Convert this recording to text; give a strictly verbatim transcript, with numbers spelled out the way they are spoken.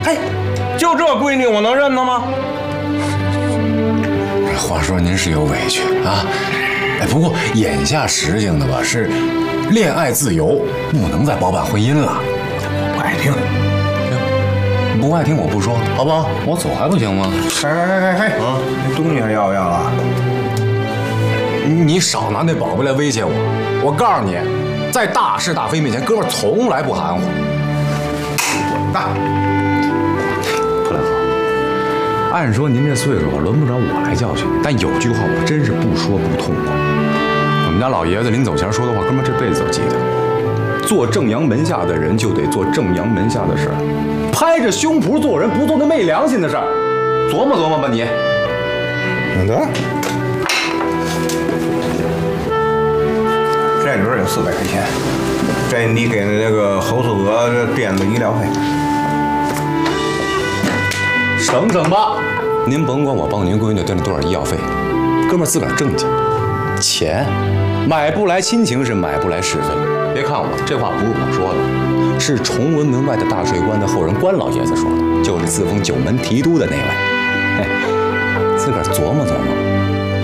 嘿，就这闺女我能认得吗？ 话说您是有委屈啊，哎，不过眼下实行的吧是恋爱自由，不能再包办婚姻了。 我不爱听， 不爱听我不说，好不好？我走还不行吗？ 嘿嘿嘿嘿，啊，那东西还要不要了？ 你少拿那宝贝来威胁我！我告诉你，在大是大非面前，哥们从来不含糊。 滚蛋！ 普兰豪，按说您这岁数轮不着我来教训你，但有句话我真是不说不痛快。我们家老爷子临走前说的话，哥们这辈子都记得。做正阳门下的人就得做正阳门下的事儿，拍着胸脯做人，不做那昧良心的事儿。琢磨琢磨吧你。 那得。这里边有四百块钱，这你给那个侯四哥垫个医疗费， 省省吧。您甭管我帮您闺女垫了多少医药费，哥们儿自个儿挣去。钱买不来亲情，是买不来是非。别看我这话不是我说的，是崇文门外的大税官的后人关老爷子说的，就是自封九门提督的那位。嘿，自个儿琢磨琢磨。